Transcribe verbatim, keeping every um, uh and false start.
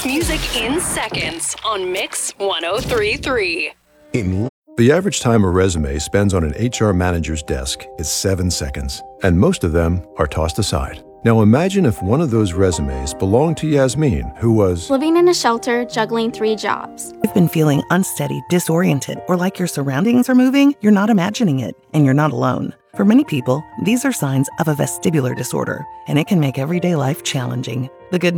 best music in seconds on Mix one oh three point three. In the average time a resume spends on an H R manager's desk is seven seconds, and most of them are tossed aside. Now imagine if one of those resumes belonged to Yasmin, who was living in a shelter, juggling three jobs. You've been feeling unsteady, disoriented, or like your surroundings are moving. You're not imagining it, and you're not alone. For many people, these are signs of a vestibular disorder, and it can make everyday life challenging. The good